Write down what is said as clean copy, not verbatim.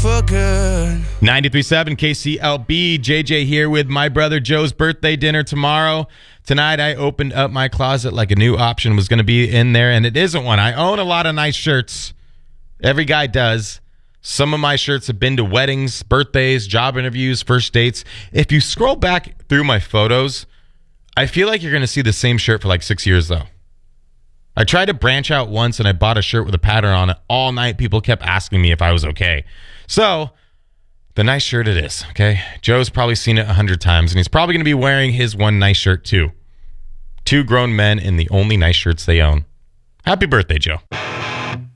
for good. 93.7 KCLB. JJ here with my brother Joe's birthday dinner tomorrow. Tonight I opened up my closet like a new option was going to be in there, and it isn't one. I own a lot of nice shirts. Every guy does. Some of my shirts have been to weddings, birthdays, job interviews, first dates. If you scroll back through my photos, I feel like you're going to see the same shirt for like 6 years, though. I tried to branch out once, and I bought a shirt with a pattern on it. All night, people kept asking me if I was okay. So, the nice shirt it is, okay? Joe's probably seen it 100 times, and he's probably going to be wearing his one nice shirt, too. Two grown men in the only nice shirts they own. Happy birthday, Joe.